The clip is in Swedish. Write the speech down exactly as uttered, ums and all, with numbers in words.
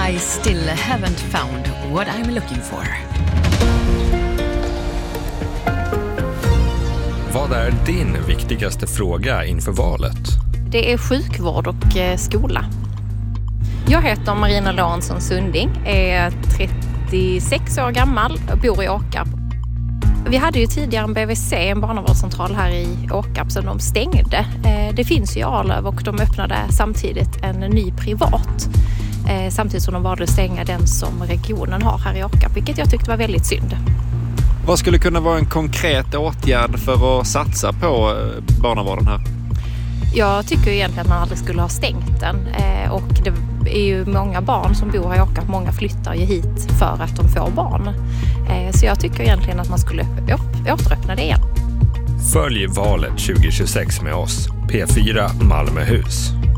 I still haven't found what I'm looking for. Vad är din viktigaste fråga inför valet? Det är sjukvård och eh, skola. Jag heter Marina Lorentzon Sunding, är trettiosex år gammal och bor i Åkarp. Vi hade ju tidigare en B V C, en barnavårdscentral här i Åkarp, som de stängde. Eh, det finns ju i Arlöv och de öppnade samtidigt en ny privat. Eh, samtidigt som de valde att stänga den som regionen har här i Åkarp, vilket jag tyckte var väldigt synd. Vad skulle kunna vara en konkret åtgärd för att satsa på barnavården här? Jag tycker egentligen att man aldrig skulle ha stängt den. Eh, och det är ju många barn som bor här i Åkarp. Många flyttar ju hit för att de får barn. Eh, så jag tycker egentligen att man skulle upp, återöppna det igen. Följ valet tjugo tjugosex med oss, P fyra Malmöhus.